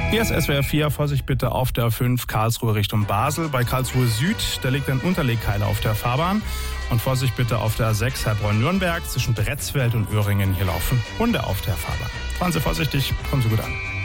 Hier ist SWR 4, Vorsicht bitte auf der 5 Karlsruhe Richtung Basel. Bei Karlsruhe Süd, da liegt ein Unterlegkeiler auf der Fahrbahn. Und Vorsicht bitte auf der 6 Heilbronn-Nürnberg zwischen Bretzfeld und Öhringen. Hier laufen Hunde auf der Fahrbahn. Fahren Sie vorsichtig, kommen Sie gut an.